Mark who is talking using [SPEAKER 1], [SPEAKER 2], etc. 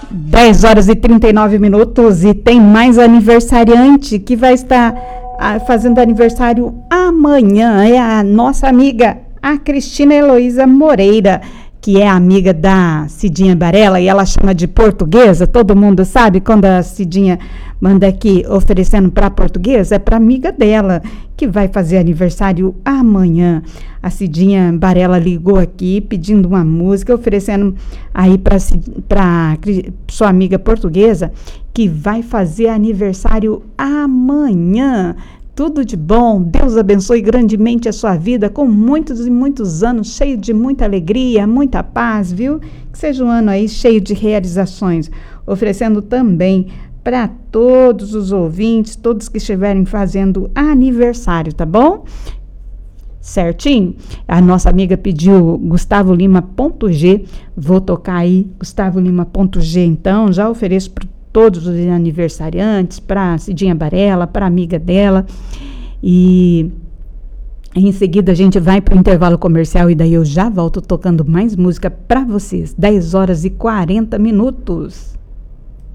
[SPEAKER 1] 10 horas e 39 minutos e tem mais aniversariante que vai estar fazendo aniversário amanhã. É a nossa amiga, a Cristina Heloísa Moreira, que é amiga da Cidinha Barela, e ela chama de portuguesa. Todo mundo sabe quando a Cidinha manda aqui oferecendo para portuguesa, é para amiga dela, que vai fazer aniversário amanhã. A Cidinha Barela ligou aqui pedindo uma música, oferecendo aí para sua amiga portuguesa, que vai fazer aniversário amanhã. Tudo de bom, Deus abençoe grandemente a sua vida, com muitos e muitos anos, cheio de muita alegria, muita paz, viu? Que seja um ano aí cheio de realizações. Oferecendo também para todos os ouvintes, todos que estiverem fazendo aniversário, tá bom? Certinho? A nossa amiga pediu Gustavo Lima.g, vou tocar aí Gustavo Lima.g, então, já ofereço para todos os aniversariantes, para Cidinha Barela, para amiga dela, e em seguida a gente vai para o intervalo comercial e daí eu já volto tocando mais música para vocês. 10 horas e 40 minutos.